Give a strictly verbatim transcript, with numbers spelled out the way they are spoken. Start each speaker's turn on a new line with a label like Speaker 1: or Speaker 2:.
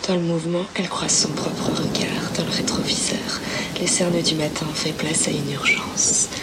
Speaker 1: Sentant le mouvement, elle croise son propre regard dans le rétroviseur. Les cernes du matin fait place à une urgence.